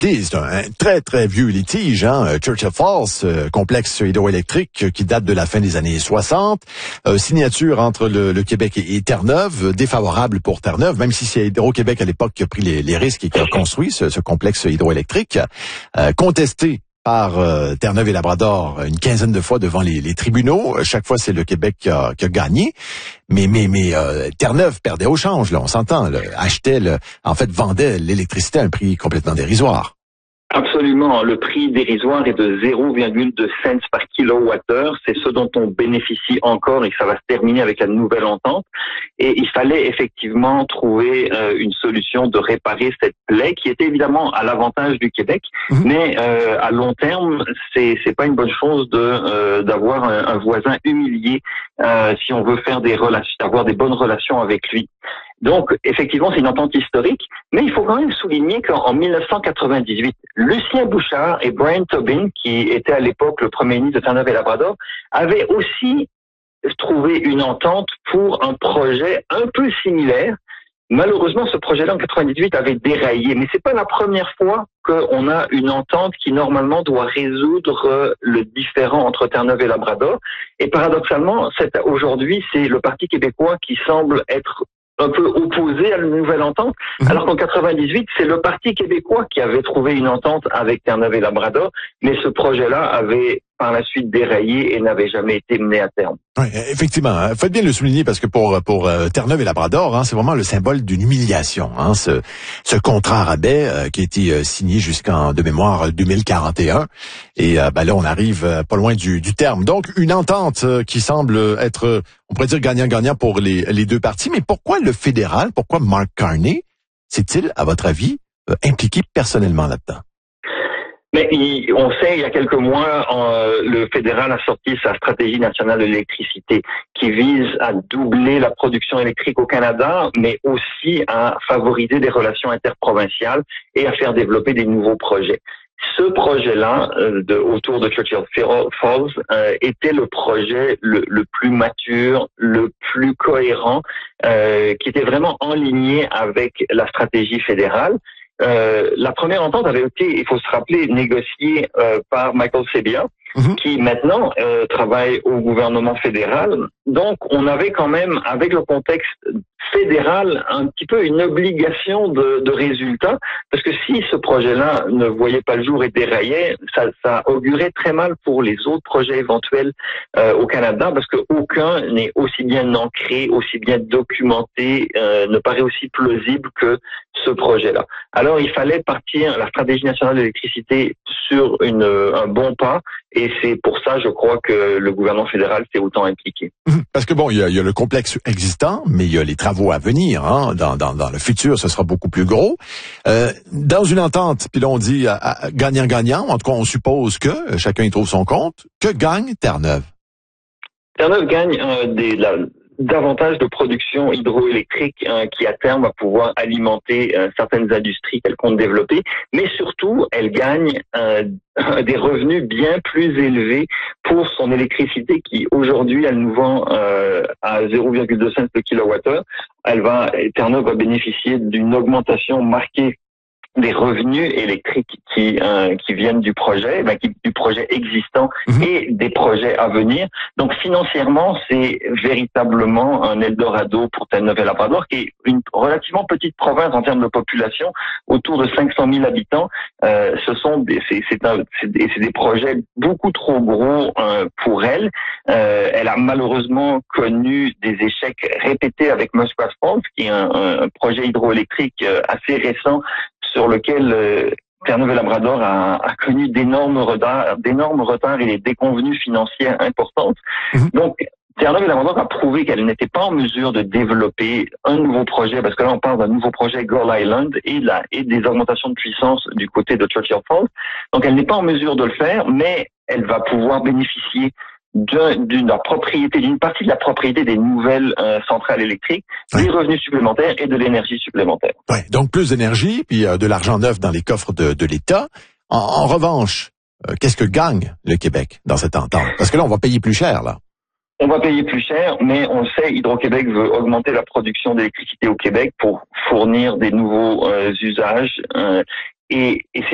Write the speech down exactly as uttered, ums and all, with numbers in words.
C'est un, un très, très vieux litige, hein. Churchill Falls, euh, complexe hydroélectrique euh, qui date de la fin des années soixante. Euh, signature entre le, le Québec et, et Terre-Neuve, euh, défavorable pour Terre-Neuve, même si c'est Hydro-Québec à l'époque qui a pris les, les risques et qui a construit ce, ce complexe hydroélectrique. Euh, contesté par euh, Terre-Neuve et Labrador une quinzaine de fois devant les, les tribunaux. Chaque fois, c'est le Québec qui a, qui a gagné. Mais mais mais euh, Terre-Neuve perdait au change, là, on s'entend. Là, achetait, le, en fait, vendait l'électricité à un prix complètement dérisoire. Absolument. Le prix dérisoire est de zéro virgule deux cents par kilowattheure. C'est ce dont on bénéficie encore et ça va se terminer avec la nouvelle entente. Et il fallait effectivement trouver euh, une solution de réparer cette plaie qui était évidemment à l'avantage du Québec, mmh. mais euh, à long terme, c'est c'est pas une bonne chose de euh, d'avoir un, un voisin humilié euh, si on veut faire des relations, avoir des bonnes relations avec lui. Donc, effectivement, c'est une entente historique, mais il faut quand même souligner qu'en mille neuf cent quatre-vingt-dix-huit, Lucien Bouchard et Brian Tobin, qui étaient à l'époque le premier ministre de Terre-Neuve et Labrador, avaient aussi trouvé une entente pour un projet un peu similaire. Malheureusement, ce projet-là, en quatre-vingt-dix-huit, avait déraillé, mais c'est pas la première fois qu'on a une entente qui, normalement, doit résoudre le différend entre Terre-Neuve et Labrador. Et paradoxalement, c'est, aujourd'hui, c'est le Parti québécois qui semble être un peu opposé à la nouvelle entente, mmh. alors qu'en quatre-vingt-dix-huit, c'est le Parti québécois qui avait trouvé une entente avec Terre-Neuve et Labrador, mais ce projet-là avait par la suite déraillé et n'avait jamais été mené à terme. Oui, effectivement. Faites bien de le souligner parce que pour pour euh, Terre-Neuve et Labrador, hein, c'est vraiment le symbole d'une humiliation. Hein, ce, ce contrat rabais euh, qui a été euh, signé jusqu'en de mémoire deux mille quarante et un. Et euh, ben là, on arrive euh, pas loin du, du terme. Donc, une entente euh, qui semble être, euh, on pourrait dire gagnant-gagnant pour les, les deux parties. Mais pourquoi le fédéral, pourquoi Mark Carney s'est-il, à votre avis, euh, impliqué personnellement là-dedans? Mais il, on sait, il y a quelques mois, euh, le fédéral a sorti sa stratégie nationale de l'électricité qui vise à doubler la production électrique au Canada, mais aussi à favoriser des relations interprovinciales et à faire développer des nouveaux projets. Ce projet-là, euh, de, autour de Churchill Falls, euh, était le projet le, le plus mature, le plus cohérent, euh, qui était vraiment en ligne avec la stratégie fédérale. Euh, la première entente avait été, il faut se rappeler, négociée euh, par Michael Sebia, mmh. qui maintenant euh, travaille au gouvernement fédéral. Donc, on avait quand même, avec le contexte fédéral, un petit peu une obligation de, de résultat, parce que si ce projet-là ne voyait pas le jour et déraillait, ça, ça augurait très mal pour les autres projets éventuels euh, au Canada, parce qu'aucun n'est aussi bien ancré, aussi bien documenté, euh, ne paraît aussi plausible que ce projet-là. Alors, il fallait partir la stratégie nationale de l'électricité sur une, un bon pas, et c'est pour ça, je crois, que le gouvernement fédéral s'est autant impliqué. Parce que bon, il y a, il y a le complexe existant, mais il y a les travaux à venir. Hein, dans, dans, dans le futur, ce sera beaucoup plus gros. Euh, dans une entente, puis là, on dit gagnant-gagnant, en tout cas, on suppose que chacun y trouve son compte. Que gagne Terre-Neuve? Terre-Neuve gagne euh, des... La, davantage de production hydroélectrique euh, qui à terme va pouvoir alimenter euh, certaines industries qu'elle compte développer, mais surtout elle gagne euh, des revenus bien plus élevés pour son électricité qui aujourd'hui elle nous vend euh, à zéro virgule deux cents le kilowattheure. Elle va, Terre-Neuve va bénéficier d'une augmentation marquée des revenus électriques qui euh, qui viennent du projet, ben, qui, du projet existant mmh. et des projets à venir. Donc financièrement, c'est véritablement un Eldorado pour Terre-Neuve et Labrador, qui est une relativement petite province en termes de population, autour de cinq cent mille habitants. Euh, ce sont des, c'est, c'est, un, c'est, des, c'est des projets beaucoup trop gros euh, pour elle. Euh, elle a malheureusement connu des échecs répétés avec Muskrat Falls, qui est un, un projet hydroélectrique assez récent, sur lequel euh, Terre-Neuve et Labrador a, a connu d'énormes retards, d'énormes retards et des déconvenues financières importantes. Mmh. Donc, Terre-Neuve et Labrador a prouvé qu'elle n'était pas en mesure de développer un nouveau projet, parce que là, on parle d'un nouveau projet Gull Island et, la, et des augmentations de puissance du côté de Churchill Falls. Donc, elle n'est pas en mesure de le faire, mais elle va pouvoir bénéficier d'une la propriété, d'une partie de la propriété des nouvelles euh, centrales électriques, oui. des revenus supplémentaires et de l'énergie supplémentaire. Ouais, donc plus d'énergie, puis euh, de l'argent neuf dans les coffres de, de l'État. En, en revanche, euh, qu'est-ce que gagne le Québec dans cette entente? Parce que là, on va payer plus cher, là. On va payer plus cher, mais on le sait, Hydro-Québec veut augmenter la production d'électricité au Québec pour fournir des nouveaux euh, usages euh, et, et c'est